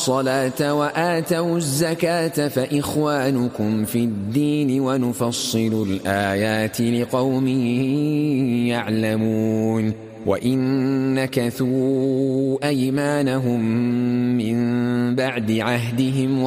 الصلاة وآتوا الزكاة فإخوانكم في الدين ونفصل الآيات لقوم يعلمون وإن نكثوا أيمانهم من بعد عهدهم